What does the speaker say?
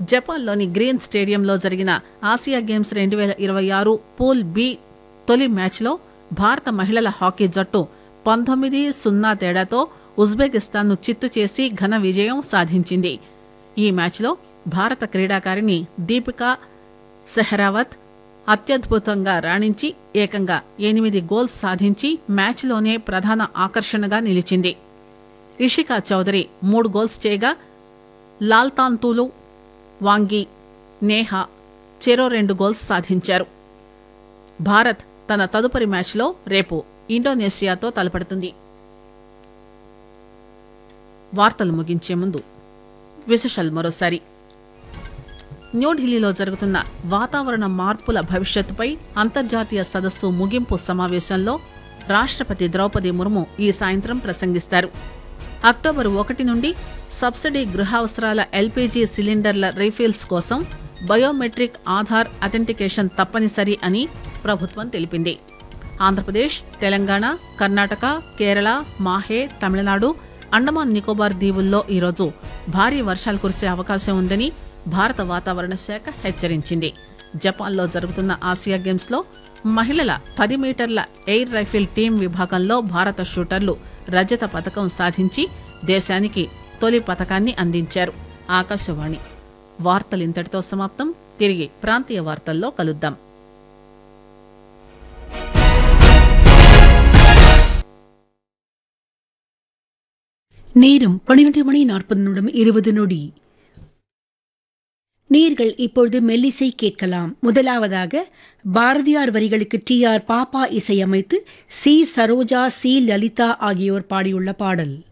జపాన్లోని గ్రీన్ స్టేడియంలో జరిగిన ఆసియా గేమ్స్ 2026 పూల్ బి తొలి మ్యాచ్లో భారత మహిళల హాకీ జట్టు 19-0 తేడాతో ఉజ్బెకిస్తాన్ను చిత్తు చేసి ఘన విజయం సాధించింది. ఈ మ్యాచ్లో భారత క్రీడాకారిణి దీపికా సెహ్రావత్ అత్యద్భుతంగా రాణించి ఏకంగా 8 గోల్స్ సాధించి మ్యాచ్లోనే ప్రధాన ఆకర్షణగా నిలిచింది. ఇషికా చౌదరి 3 గోల్స్ చేయగా లాల్తాంతులు, వాంగి, నేహా చెరో 2 గోల్స్ సాధించారు. భారత్ తన తదుపరి మ్యాచ్లో రేపు ఇండోనేషియాతో తలపడుతుంది. వార్తలు ముగించే ముందు విశేషాలు మరోసారి. న్యూఢిల్లీలో జరుగుతున్న వాతావరణ మార్పుల భవిష్యత్తుపై అంతర్జాతీయ సదస్సు ముగింపు సమావేశంలో రాష్ట్రపతి ద్రౌపది ముర్ము ఈ సాయంత్రం ప్రసంగిస్తారు. అక్టోబర్ 1 నుండి సబ్సిడీ గృహావసరాల ఎల్పీజీ సిలిండర్ల రీఫిల్స్ కోసం బయోమెట్రిక్ ఆధార్ అథెంటికేషన్ తప్పనిసరి అని ప్రభుత్వం తెలిపింది. ఆంధ్రప్రదేశ్, తెలంగాణ, కర్ణాటక, కేరళ, మాహే, తమిళనాడు, అండమాన్ నికోబార్ దీవుల్లో ఈరోజు భారీ వర్షాలు కురిసే అవకాశం ఉందని భారత వాతావరణ శాఖ హెచ్చరించింది. జపాన్లో జరుగుతున్న ఆసియా గేమ్స్లో మహిళల 10 మీటర్ల ఎయిర్ రైఫిల్ టీం విభాగంలో భారత షూటర్లు రజత పతకం సాధించి దేశానికి తొలి పతకాన్ని అందించారు. ఆకాశవాణి వార్తలు ఇంతటితో సమాప్తం. తిరిగి ప్రాంతీయ వార్తల్లో కలుద్దాం. நேரம் 12:40 நேர்கள் இப்பொழுது மெல்லிசை கேட்கலாம். முதலாவதாக பாரதியார் வரிகளுக்கு TR பாப்பா இசையமைத்து சி சரோஜா, சி லலிதா ஆகியோர் பாடியுள்ள பாடல்.